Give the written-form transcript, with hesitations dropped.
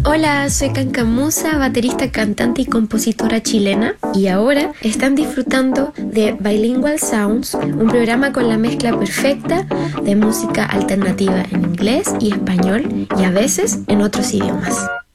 Hola, soy Cancamusa, baterista, cantante y compositora chilena, y ahora están disfrutando de Bilingual Sounds, un programa con la mezcla perfecta de música alternativa en inglés y español y a veces en otros idiomas.